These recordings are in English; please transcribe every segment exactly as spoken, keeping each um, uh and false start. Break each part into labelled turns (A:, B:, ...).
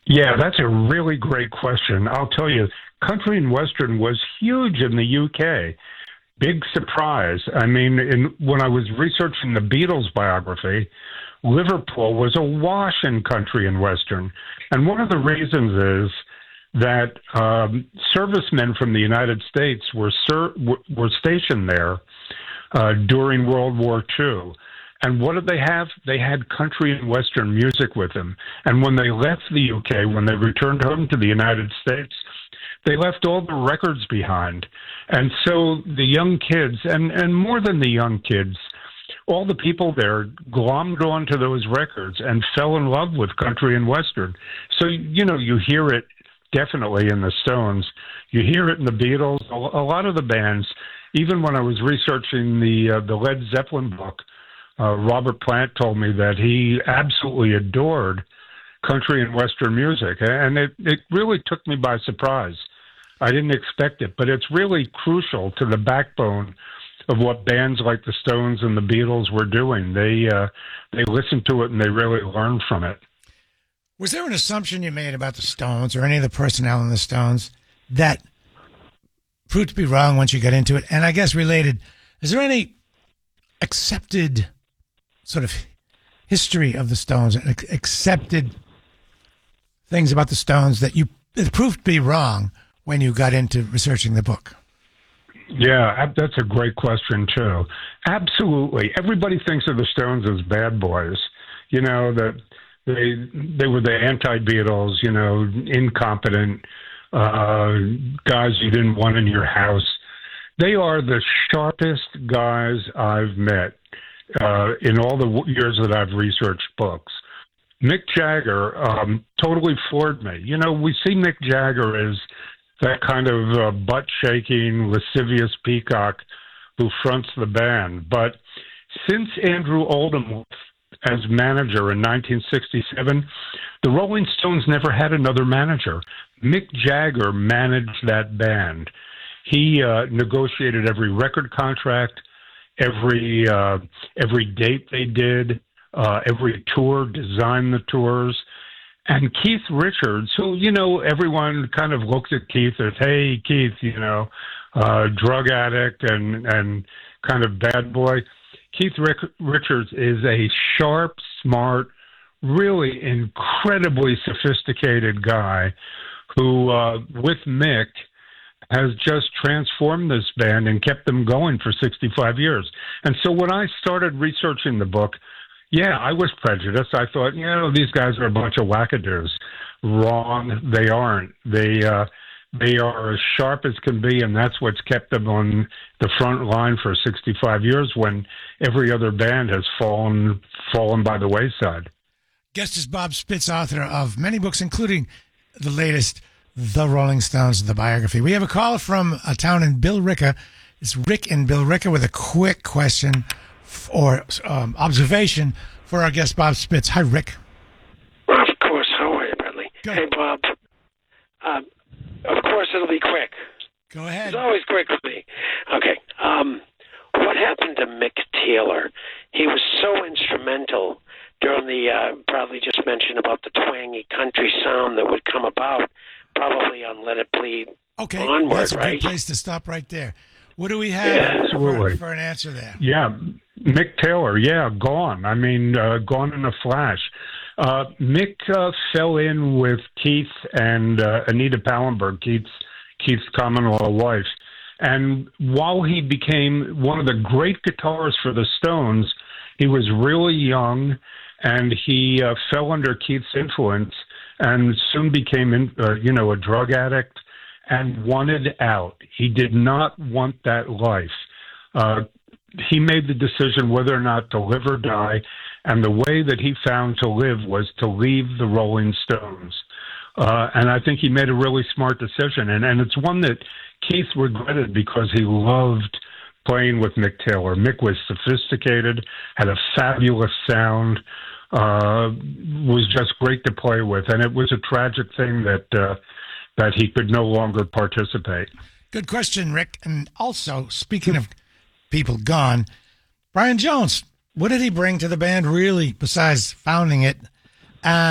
A: Yeah, that's a really great question. I'll tell you, country and western was huge in the U K. Big surprise. I mean, in, when I was researching the Beatles biography, Liverpool was awash in country and western. And one of the reasons is that um, servicemen from the United States were ser- were stationed there uh, during World War Two. And what did they have? They had country and western music with them. And when they left the U K, when they returned home to the United States, they left all the records behind. And so the young kids, and, and more than the young kids, all the people there glommed onto those records and fell in love with country and western. So, you know, you hear it definitely in the Stones. You hear it in the Beatles. A, a lot of the bands, even when I was researching the, uh, the Led Zeppelin book, uh, Robert Plant told me that he absolutely adored country and western music. And it, it really took me by surprise. I didn't expect it, but it's really crucial to the backbone of what bands like the Stones and the Beatles were doing. They uh, they listened to it and they really learned from it.
B: Was there an assumption you made about the Stones or any of the personnel in the Stones that proved to be wrong once you got into it? And I guess related, is there any accepted sort of history of the Stones, accepted things about the Stones that you that proved to be wrong when you got into researching the book?
A: Yeah, that's a great question, too. Absolutely. Everybody thinks of the Stones as bad boys. You know, that they they were the anti-Beatles, you know, incompetent uh, guys you didn't want in your house. They are the sharpest guys I've met uh, in all the years that I've researched books. Mick Jagger um, totally floored me. You know, we see Mick Jagger as that kind of uh, butt-shaking, lascivious peacock who fronts the band. But since Andrew Oldham as manager in nineteen sixty-seven, the Rolling Stones never had another manager. Mick Jagger managed that band. He uh, negotiated every record contract, every uh, every date they did, uh, every tour, designed the tours. And Keith Richards, who, you know, everyone kind of looks at Keith as, hey, Keith, you know, uh, drug addict and, and kind of bad boy. Keith Rick- Richards is a sharp, smart, really incredibly sophisticated guy who, uh, with Mick, has just transformed this band and kept them going for sixty-five years. And so when I started researching the book, yeah, I was prejudiced. I thought, you know, these guys are a bunch of wackadoos. Wrong. They aren't. They uh, they are as sharp as can be, and that's what's kept them on the front line for sixty-five years when every other band has fallen fallen by the wayside.
B: Guest is Bob Spitz, author of many books, including the latest, The Rolling Stones, the biography. We have a call from a town in Billerica. It's Rick in Billerica with a quick question or um, observation for our guest, Bob Spitz. Hi, Rick.
C: Of course. How are you, Bradley?
B: Good.
C: Hey, Bob. Um, of course, it'll be quick.
B: Go ahead.
C: It's always quick with me. Okay. Um, what happened to Mick Taylor? He was so instrumental during the, uh, Bradley just mentioned about the twangy country sound that would come about, probably on Let It Bleed
B: okay.
C: Onward,
B: That's a
C: right?
B: good place to stop right there. What do we have
C: Yeah,
A: absolutely.
B: for, for an answer there?
A: Yeah, Mick Taylor, yeah, gone. I mean, uh, gone in a flash. Uh, Mick uh, fell in with Keith and uh, Anita Pallenberg, Keith's, Keith's common-law wife. And while he became one of the great guitarists for the Stones, he was really young, and he uh, fell under Keith's influence and soon became, in, uh, you know, a drug addict and wanted out. He did not want that life. Uh, he made the decision whether or not to live or die, and the way that he found to live was to leave the Rolling Stones. Uh, and I think he made a really smart decision, and, and it's one that Keith regretted because he loved playing with Mick Taylor. Mick was sophisticated, had a fabulous sound, uh, was just great to play with, and it was a tragic thing that uh, that he could no longer participate.
B: Good question, Rick. And also, speaking of people gone, Brian Jones, what did he bring to the band really besides founding it? And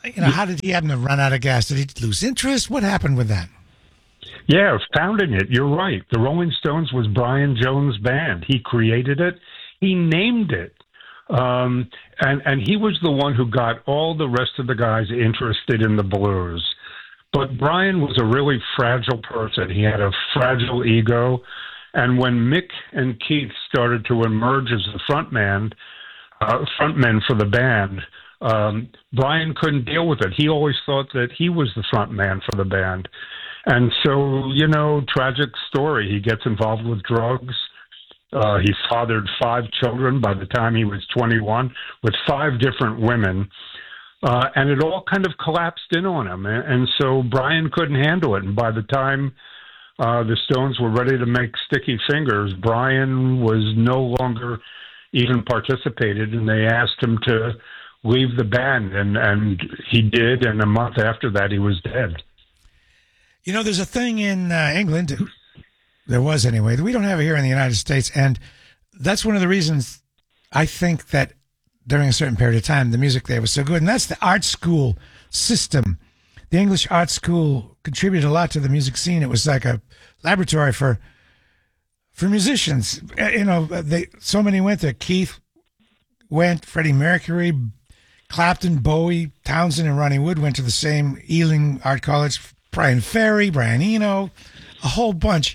B: you know, how did he happen to run out of gas? Did he lose interest? What happened with that?
A: Yeah, founding it, you're right. The Rolling Stones was Brian Jones' band. He created it. He named it. Um, and, and he was the one who got all the rest of the guys interested in the blues. But Brian was a really fragile person. He had a fragile ego. And when Mick and Keith started to emerge as the frontman, uh, frontmen for the band, um, Brian couldn't deal with it. He always thought that he was the frontman for the band. And so, you know, tragic story. He gets involved with drugs. Uh, he fathered five children by the time he was twenty-one with five different women. Uh, and it all kind of collapsed in on him. And, and so Brian couldn't handle it. And by the time uh, the Stones were ready to make Sticky Fingers, Brian was no longer even participated. And they asked him to leave the band. And, and he did. And a month after that, he was dead.
B: You know, there's a thing in uh, England, there was anyway, that we don't have it here in the United States. And that's one of the reasons I think that during a certain period of time, the music there was so good. And that's the art school system. The English art school contributed a lot to the music scene. It was like a laboratory for for musicians. You know, they so many went there. Keith went, Freddie Mercury, Clapton, Bowie, Townsend, and Ronnie Wood went to the same Ealing Art College. Brian Ferry, Brian Eno, a whole bunch.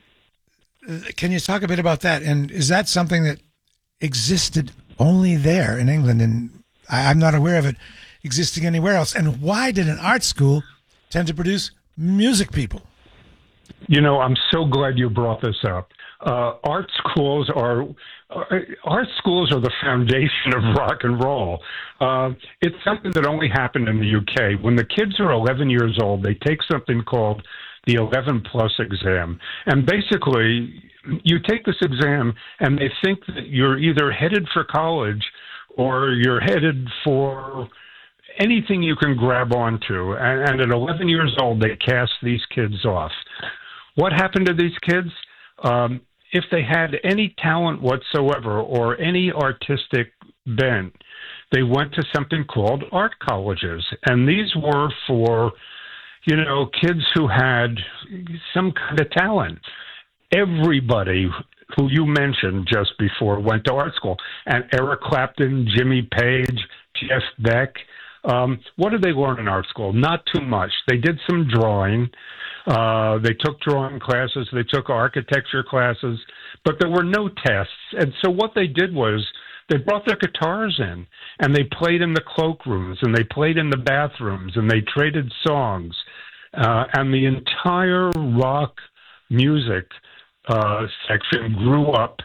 B: Can you talk a bit about that? And is that something that existed only there in England? And I, I'm not aware of it existing anywhere else. And why did an art school tend to produce music people?
A: You know, I'm so glad you brought this up. Uh, art schools are uh, art schools are the foundation of rock and roll. Uh, it's something that only happened in the U K. When the kids are eleven years old, they take something called the eleven plus exam. And basically, you take this exam and they think that you're either headed for college or you're headed for anything you can grab onto. And, and at eleven years old, they cast these kids off. What happened to these kids? Um, if they had any talent whatsoever or any artistic bent, they went to something called art colleges. And these were for, you know, kids who had some kind of talent. Everybody who you mentioned just before went to art school. And Eric Clapton, Jimmy Page, Jeff Beck. Um, what did they learn in art school? Not too much. They did some drawing. Uh, they took drawing classes. They took architecture classes. But there were no tests. And so what they did was they brought their guitars in, and they played in the cloakrooms, and they played in the bathrooms, and they traded songs. Uh, and the entire rock music uh, section grew up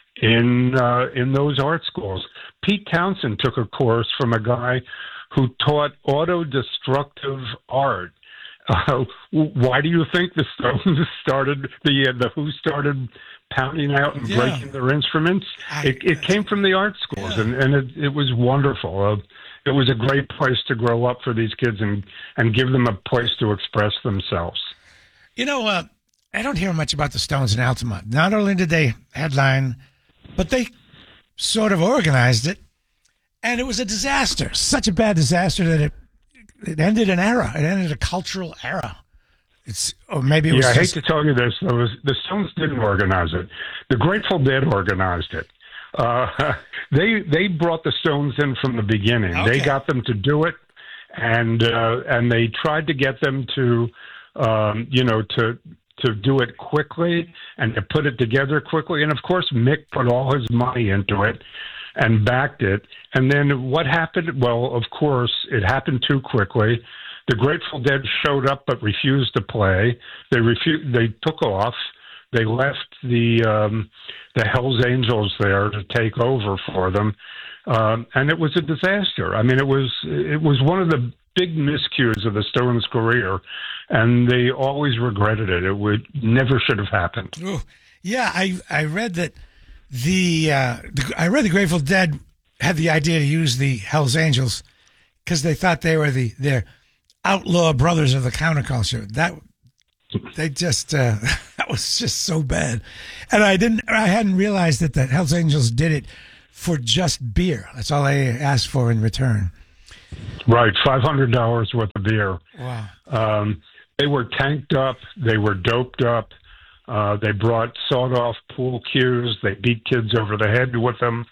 A: in uh, in those art schools. Pete Townsend took a course from a guy who taught auto-destructive art. Uh, why do you think the Stones started, the uh, the Who started pounding out and
B: yeah.
A: breaking their instruments?
B: I,
A: it, it came from the art schools, yeah. and, and it, it was wonderful. Uh, it was a great place to grow up for these kids and, and give them a place to express themselves.
B: You know, uh, I don't hear much about the Stones in Altamont. Not only did they headline, but they sort of organized it, and it was a disaster. Such a bad disaster that it it ended an era. It ended a cultural era. It's or maybe it was.
A: Yeah, I
B: just...
A: hate to tell you this. It was, the Stones didn't organize it. The Grateful Dead organized it. Uh, they they brought the Stones in from the beginning.
B: Okay.
A: They got them to do it, and uh, and they tried to get them to, um, you know, to to do it quickly and to put it together quickly. And of course, Mick put all his money into it and backed it. And then what happened? Well, of course, it happened too quickly. The Grateful Dead showed up but refused to play. They refused. They took off. They left the um, the Hells Angels there to take over for them, um, and it was a disaster. I mean, it was it was one of the big miscues of the Stones' career, and they always regretted it. It would never should have happened.
B: Ooh. Yeah, I I read that the, uh, the I read the Grateful Dead had the idea to use the Hells Angels because they thought they were the their outlaw brothers of the counterculture. That they just uh, that was just so bad, and I didn't I hadn't realized that the Hells Angels did it for just beer. That's all they asked for in return.
A: Right, five hundred dollars worth of beer.
B: Wow.
A: Um, they were tanked up. They were doped up. Uh, they brought sawed-off pool cues. They beat kids over the head with them.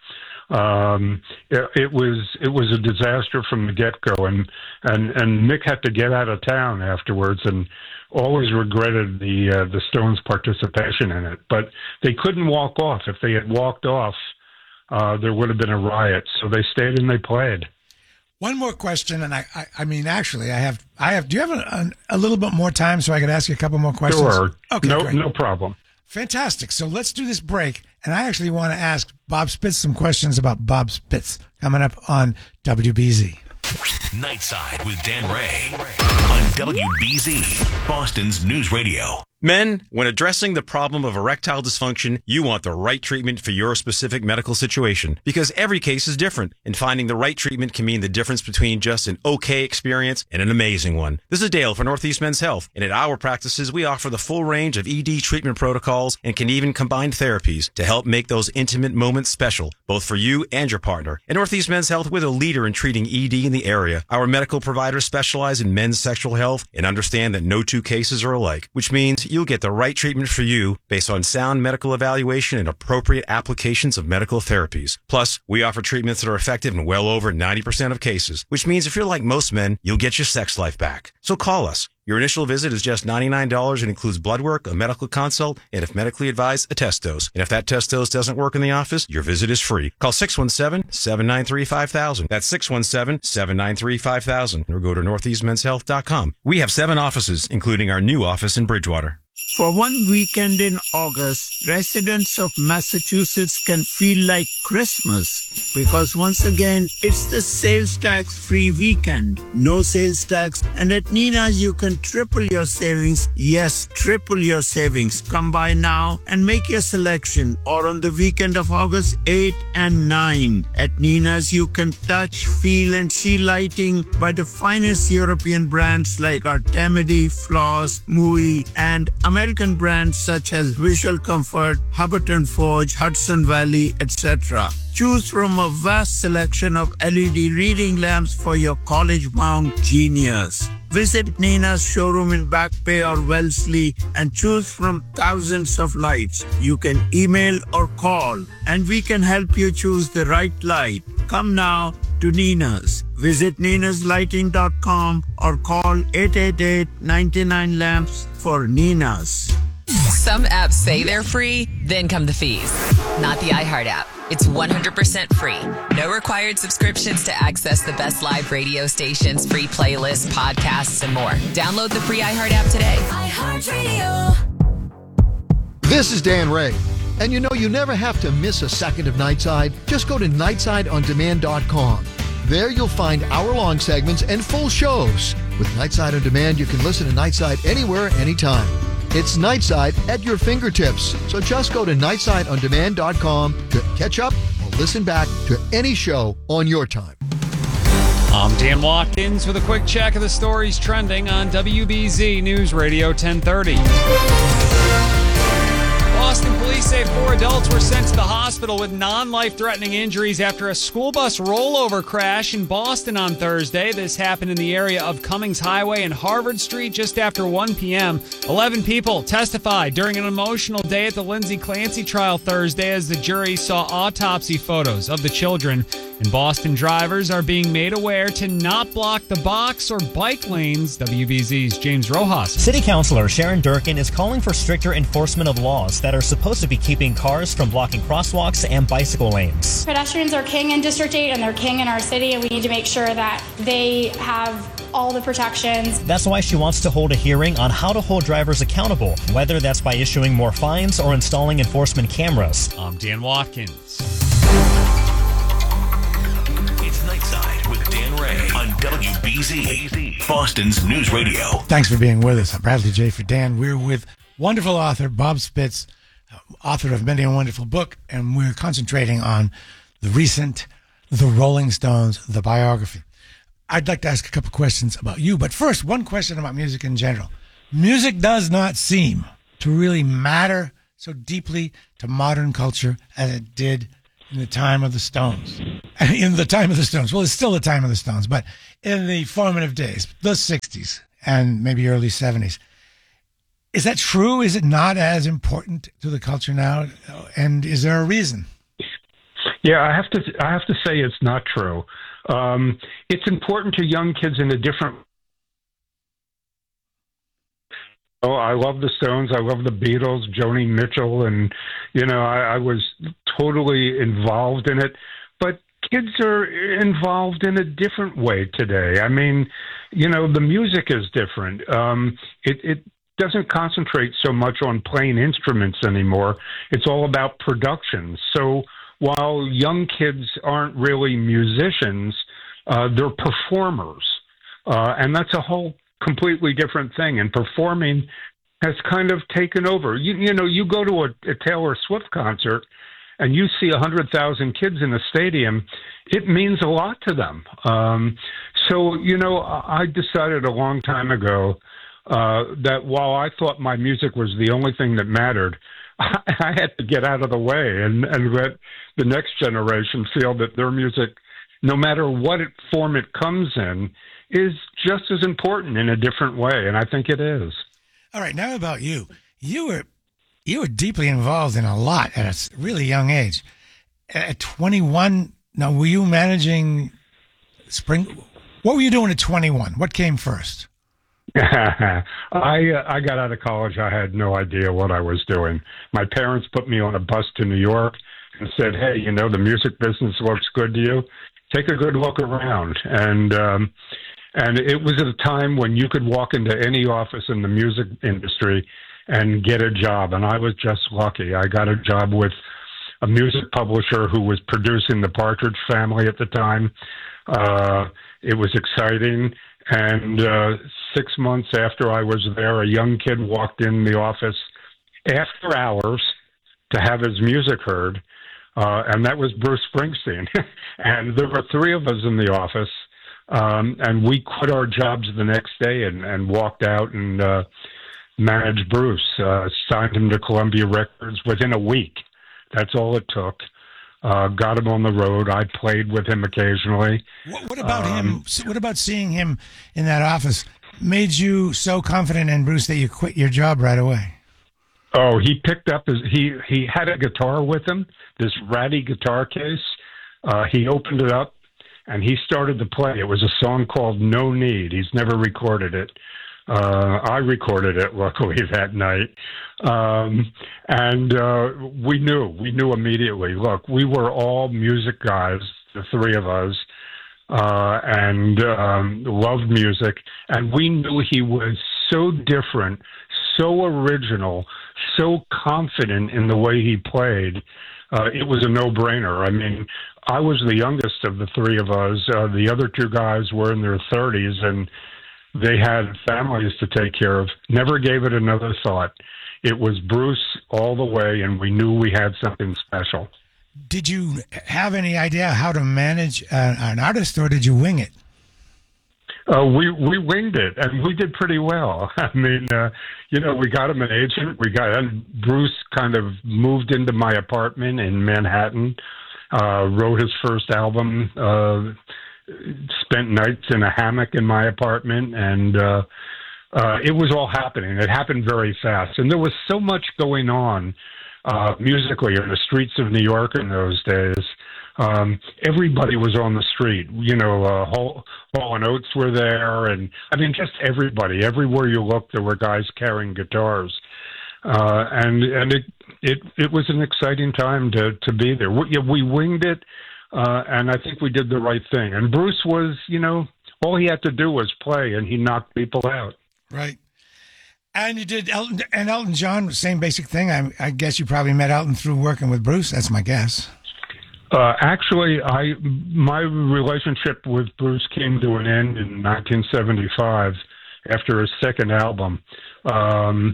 A: Um, it, it was it was a disaster from the get-go, and, and, and Mick had to get out of town afterwards, and always regretted the uh, the Stones' participation in it. But they couldn't walk off. If they had walked off, uh, there would have been a riot. So they stayed and they played.
B: One more question, and I, I, I mean, actually, I have, I have. Do you have a, a, a little bit more time so I could ask you a couple more questions?
A: Sure.
B: Okay,
A: no,
B: great.
A: no problem.
B: Fantastic. So let's do this break, and I actually want to ask Bob Spitz some questions about Bob Spitz coming up on W B Z.
D: Nightside with Dan Ray on W B Z, Boston's News Radio.
E: Men, when addressing the problem of erectile dysfunction, you want the right treatment for your specific medical situation because every case is different, and finding the right treatment can mean the difference between just an okay experience and an amazing one. This is Dale for Northeast Men's Health, and at our practices, we offer the full range of E D treatment protocols and can even combine therapies to help make those intimate moments special, both for you and your partner. At Northeast Men's Health, we're the leader in treating E D in the area. Our medical providers specialize in men's sexual health and understand that no two cases are alike, which means you'll get the right treatment for you based on sound medical evaluation and appropriate applications of medical therapies. Plus, we offer treatments that are effective in well over ninety percent of cases, which means if you're like most men, you'll get your sex life back. So call us. Your initial visit is just ninety-nine dollars and includes blood work, a medical consult, and if medically advised, a test dose. And if that test dose doesn't work in the office, your visit is free. Call six one seven, seven nine three, five thousand. That's six one seven, seven nine three, five thousand. Or go to northeast men's health dot com. We have seven offices, including our new office in Bridgewater.
F: For one weekend in August, residents of Massachusetts can feel like Christmas because once again, it's the sales tax-free weekend. No sales tax, and at Nina's you can triple your savings. Yes, triple your savings. Come by now and make your selection, or on the weekend of August eighth and ninth. At Nina's you can touch, feel, and see lighting by the finest European brands like Artemide, Flaws, Mui, and American brands such as Visual Comfort, Hubbard and Forge, Hudson Valley, et cetera. Choose from a vast selection of L E D reading lamps for your college-bound genius. Visit Nina's showroom in Back Bay or Wellesley and choose from thousands of lights. You can email or call, and we can help you choose the right light. Come now to Nina's. Visit ninas lighting dot com or call eight eight eight, nine nine, lamps for Nina's.
G: Some apps say they're free, then come the fees. Not the iHeart app. It's one hundred percent free. No required subscriptions to access the best live radio stations, free playlists, podcasts, and more. Download the free iHeart app today.
H: iHeartRadio. This is Dan Ray. And you know, you never have to miss a second of Nightside. Just go to nightside on demand dot com. There you'll find hour-long segments and full shows. With Nightside On Demand, you can listen to Nightside anywhere, anytime. It's Nightside at your fingertips. So just go to nightside on demand dot com to catch up or listen back to any show on your time.
I: I'm Dan Watkins with a quick check of the stories trending on W B Z News Radio ten thirty. Boston police say four adults were sent to the hospital with non-life-threatening injuries after a school bus rollover crash in Boston on Thursday. This happened in the area of Cummings Highway and Harvard Street just after one p.m. Eleven people testified during an emotional day at the Lindsay Clancy trial Thursday as the jury saw autopsy photos of the children. And Boston drivers are being made aware to not block the box or bike lanes. W B Z's James Rojas.
J: City Councilor Sharon Durkin is calling for stricter enforcement of laws that are supposed to be keeping cars from blocking crosswalks and bicycle lanes.
K: Pedestrians are king in District eight and they're king in our city, and we need to make sure that they have all the protections.
J: That's why she wants to hold a hearing on how to hold drivers accountable, whether that's by issuing more fines or installing enforcement cameras.
I: I'm Dan Watkins.
D: It's Nightside with Dan Ray on W B Z, Boston's News Radio.
B: Thanks for being with us. I'm Bradley J. for Dan. We're with wonderful author Bob Spitz, author of many a wonderful book, and we're concentrating on the recent The Rolling Stones, the biography. I'd like to ask a couple questions about you, but first, one question about music in general. Music does not seem to really matter so deeply to modern culture as it did in the time of the Stones. in the time of the Stones. Well, it's still the time of the Stones, but in the formative days, the sixties and maybe early seventies. Is that true? Is it not as important to the culture now? And is there a reason?
A: Yeah, I have to. I have to say it's not true. Um, it's important to young kids in a different. Oh, I love the Stones. I love the Beatles, Joni Mitchell, and you know, I, I was totally involved in it. But kids are involved in a different way today. I mean, you know, the music is different. Um, it, it doesn't concentrate so much on playing instruments anymore. It's all about production. So while young kids aren't really musicians, uh, they're performers, uh, and that's a whole completely different thing. And performing has kind of taken over. You, you know, you go to a, a Taylor Swift concert and you see one hundred thousand kids in a stadium, it means a lot to them. Um, so, you know, I decided a long time ago uh, that while I thought my music was the only thing that mattered, I, I had to get out of the way and, and let the next generation feel that their music, no matter what it, form it comes in, is just as important in a different way, and I think it is.
B: All right, now about you. You were you were deeply involved in a lot at a really young age. At twenty-one, now were you managing spring? What were you doing at twenty-one? What came first?
A: I uh, I got out of college. I had no idea what I was doing. My parents put me on a bus to New York and said, "Hey, you know, the music business looks good to you. Take a good look around." And um, and it was at a time when you could walk into any office in the music industry and get a job. And I was just lucky. I got a job with a music publisher who was producing the Partridge Family at the time. Uh, it was exciting. And uh, six months after I was there, a young kid walked in the office after hours to have his music heard. Uh, and that was Bruce Springsteen. And there were three of us in the office. Um, and we quit our jobs the next day and, and walked out and uh, managed Bruce, uh, signed him to Columbia Records within a week. That's all it took. Uh, got him on the road. I played with him occasionally.
B: What, what about
A: um,
B: him? What about seeing him in that office made you so confident in Bruce that you quit your job right away?
A: Oh, he picked up his, he, he had a guitar with him, this ratty guitar case. Uh, he opened it up and he started to play. It was a song called No Need. He's never recorded it. Uh, I recorded it, luckily, that night. Um, and uh, we knew, we knew immediately. Look, we were all music guys, the three of us, uh, and um, loved music. And we knew he was so different, so original, so confident in the way he played. Uh, it was a no-brainer. I mean, I was the youngest of the three of us. Uh, the other two guys were in their thirties, and they had families to take care of. Never gave it another thought. It was Bruce all the way, and we knew we had something special.
B: Did you have any idea how to manage uh, an artist, or did you wing it?
A: Uh, we we winged it, and we did pretty well. I mean, uh, you know, we got him an agent. We got and Bruce kind of moved into my apartment in Manhattan, uh, wrote his first album, uh, spent nights in a hammock in my apartment, and uh, uh, it was all happening. It happened very fast, and there was so much going on uh, musically in the streets of New York in those days. Um, everybody was on the street. You know, uh, Hall, Hall and Oates were there, and I mean, just everybody. Everywhere you looked, there were guys carrying guitars, uh, and and it it it was an exciting time to to be there. We, we winged it, uh, and I think we did the right thing. And Bruce was, you know, all he had to do was play, and he knocked people out.
B: Right. And you did Elton and Elton John, same basic thing. I, I guess you probably met Elton through working with Bruce. That's my guess.
A: Uh, actually, I my relationship with Bruce came to an end in nineteen seventy-five after his second album. Um,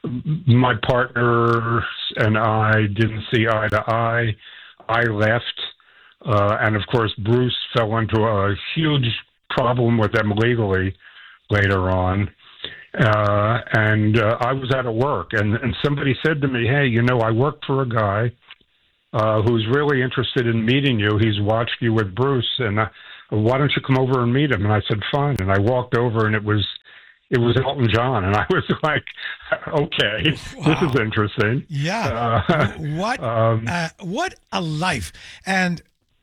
A: my partner and I didn't see eye to eye. I left, uh, and of course, Bruce fell into a huge problem with them legally later on. Uh, and uh, I was out of work, and, and somebody said to me, "Hey, you know, I work for a guy uh, who's really interested in meeting you. He's watched you with Bruce, and uh, why don't you come over and meet him? And I said, fine. And I walked over, and it was it was Elton John, and I was like, okay, wow. This is interesting.
B: Yeah. Uh, what um, uh, what a life. And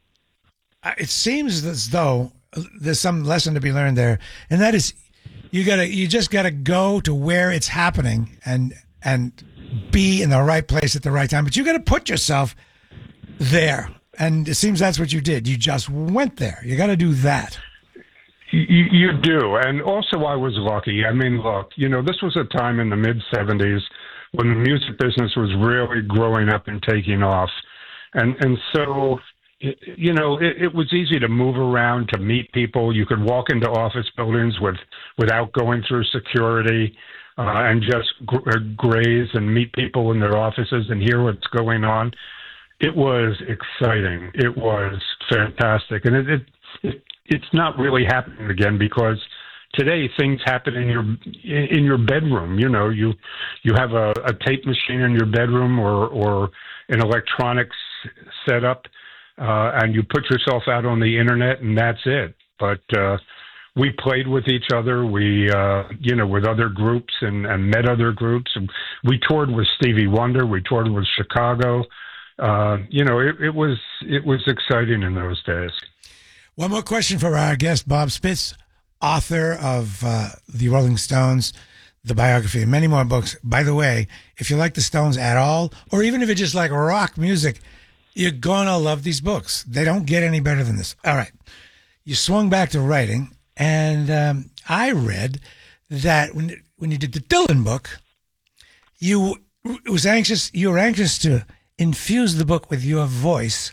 B: it seems as though there's some lesson to be learned there, and that is you gotta you just gotta go to where it's happening and and be in the right place at the right time. But you gotta put yourself there. And it seems that's what you did. You just went there. You gotta do that.
A: You, you do. And also I was lucky. I mean, look, you know, this was a time in the mid seventies when the music business was really growing up and taking off. And and so, you know, it, it was easy to move around, to meet people. You could walk into office buildings with without going through security uh, and just gr- graze and meet people in their offices and hear what's going on. It was exciting. It was fantastic. And it, it, it it's not really happening again because today things happen in your in your bedroom. You know, you you have a, a tape machine in your bedroom or, or an electronics setup, uh, and you put yourself out on the internet, and that's it. But uh, we played with each other. We, uh, you know, with other groups and, and met other groups. And we toured with Stevie Wonder. We toured with Chicago. Uh, you know, it, it was it was exciting in those days.
B: One more question for our guest, Bob Spitz, author of uh, The Rolling Stones, the biography, and many more books. By the way, if you like the Stones at all, or even if you just like rock music, you're going to love these books. They don't get any better than this. All right. You swung back to writing, and um, I read that when when you did the Dylan book, you was anxious. You were anxious to infuse the book with your voice,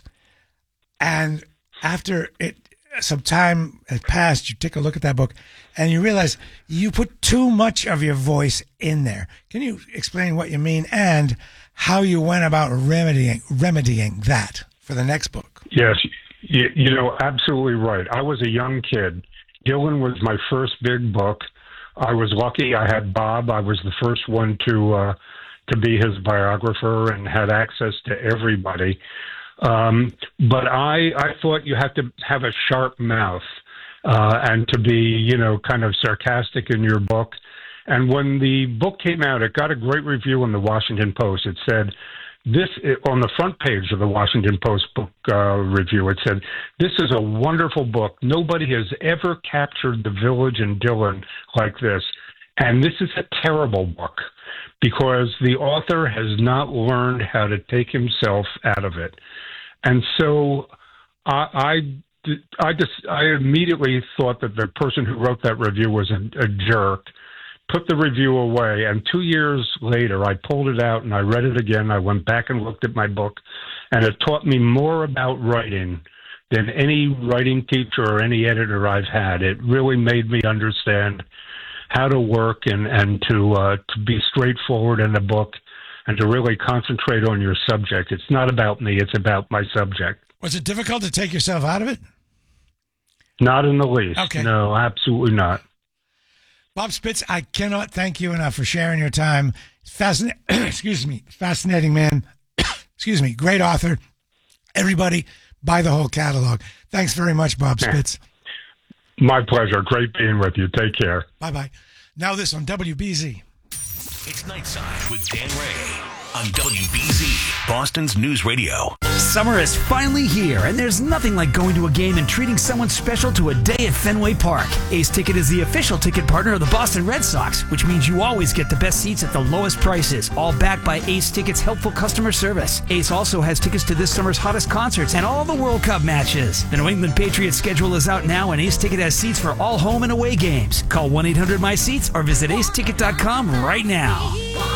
B: and after it, some time had passed, you take a look at that book, and you realize you put too much of your voice in there. Can you explain what you mean and how you went about remedying remedying that for the next book?
A: Yes, you, you know, absolutely right. I was a young kid. Dylan was my first big book. I was lucky. I had Bob. I was the first one to uh, to be his biographer and had access to everybody. Um, but I, I thought you had to have a sharp mouth uh, and to be, you know, kind of sarcastic in your book. And when the book came out, it got a great review in the Washington Post. It said, this, on the front page of the Washington Post book uh, review, it said, this is a wonderful book. Nobody has ever captured the village in Dylan like this. And this is a terrible book because the author has not learned how to take himself out of it. And so I, I, I just I immediately thought that the person who wrote that review was a, a jerk, put the review away, and two years later I pulled it out and I read it again. I went back and looked at my book, and it taught me more about writing than any writing teacher or any editor I've had. It really made me understand how to work and, and to uh, to be straightforward in a book and to really concentrate on your subject. It's not about me, it's about my subject.
B: Was it difficult to take yourself out of it?
A: Not in the least.
B: Okay.
A: No, absolutely not.
B: Bob Spitz, I cannot thank you enough for sharing your time. Fascinating, excuse me, fascinating man. Excuse me, great author. Everybody, buy the whole catalog. Thanks very much, Bob Spitz.
A: My pleasure. Great being with you. Take care.
B: Bye-bye. Now this on W B Z.
D: It's Nightside with Dan Ray on W B Z, Boston's News Radio.
L: Summer is finally here, and there's nothing like going to a game and treating someone special to a day at Fenway Park. Ace Ticket is the official ticket partner of the Boston Red Sox, which means you always get the best seats at the lowest prices, all backed by Ace Ticket's helpful customer service. Ace also has tickets to this summer's hottest concerts and all the World Cup matches. The New England Patriots schedule is out now, and Ace Ticket has seats for all home and away games. Call one eight hundred my seats or visit ace ticket dot com right now.